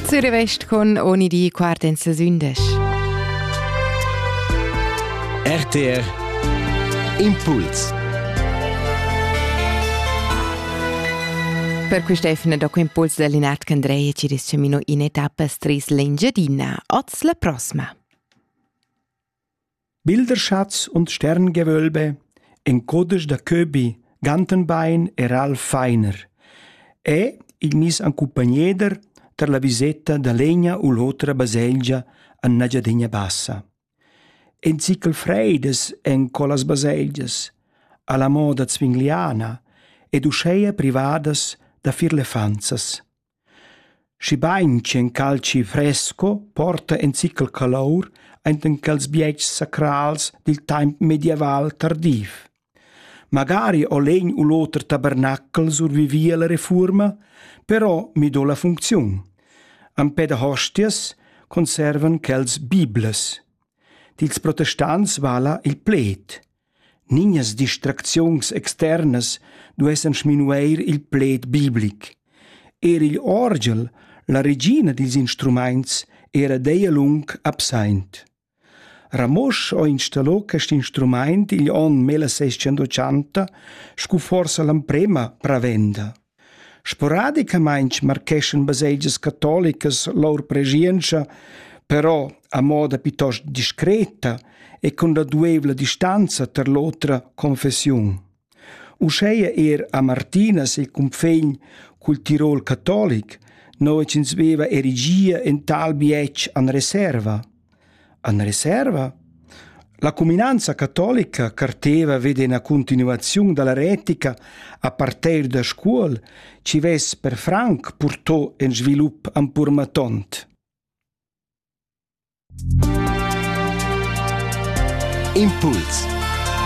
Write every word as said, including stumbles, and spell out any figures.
Zürich West con ogni di quarta in sesündes. R T R Impuls. Per questa Stefano dopo Impuls dell'Inart Candreia ci riscemino in etapa stris l'Engiadina. Oz la prossima. Bilderschatz und Sterngewölbe, encodes da Köbi, Gantenbein e Ralf Feiner. E il mis accompagneder ter la visetta da legna u l'otra baselgia a Nagiadegna Bassa. En cicel freides en colas baselgias, alla moda zwingliana, ed usceia privadas da firlefanzas. Scibainci en calci fresco porta en cicel calor enten cals biets sacrals del time medieval tardiv. Magari o legn u l'oter tabernacel survivia la reforma, però mi do la funziun. Am peda hostias conservan quels biblas. Dils protestants vala il plet. Ninias distraczions externas duessen schminueir il plet biblic. Er il orgel, la regina dils instruments, era deia lung absent. Ramosch ho installò quest instrument il on milleseicentottanτα scu forsa l'amprema pravenda. Sporadicamente marcheschen baselgias cattolicas lor presenza, però a moda piuttosto discreta e con la duevla distanza ter l'altra confessione. Usceia er a Martinas il confegn cul Tirol cattolic, noi ci sveva erigia in tal biec an reserva. An reserva? La comunanza cattolica carteva vede una continuazione dalla retica a partire da scuola ci ves per franc portò in sviluppo ampurmatont. Impuls.